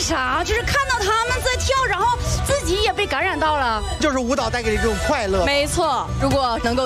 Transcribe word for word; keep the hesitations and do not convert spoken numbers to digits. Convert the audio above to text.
啥？就是看到他们在跳，然后自己也被感染到了。 就是舞蹈带给你这种快乐。 没错，如果能够